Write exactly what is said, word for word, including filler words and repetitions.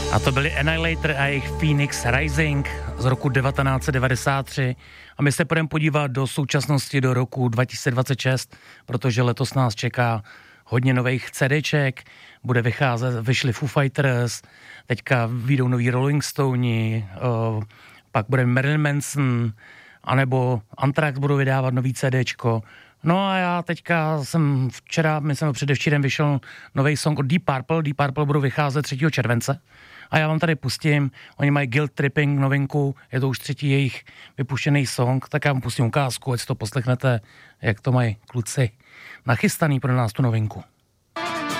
A to byli Annihilator a jejich Phoenix Rising z roku devatenáct set devadesát tři. A my se půjdeme podívat do současnosti, do roku dva tisíce dvacet šest, protože letos nás čeká hodně nových CDček, bude vycházet, vyšli Foo Fighters, teďka vyjdou nový Rolling Stone, uh, pak bude Marilyn Manson, anebo Anthrax budou vydávat nový CDčko. No a já teďka jsem včera, myslím, předevčírem vyšel nový song od Deep Purple. Deep Purple budou vycházet třetího července. A já vám tady pustím, oni mají Guilt Tripping novinku, je to už třetí jejich vypuštěný song, tak já vám pustím ukázku, ať si to poslechnete, jak to mají kluci nachystaný pro nás tu novinku.